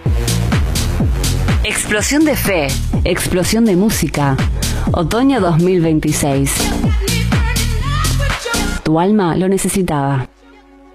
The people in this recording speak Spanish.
Explosión de fe, explosión de música. Otoño 2026. Tu alma lo necesitaba.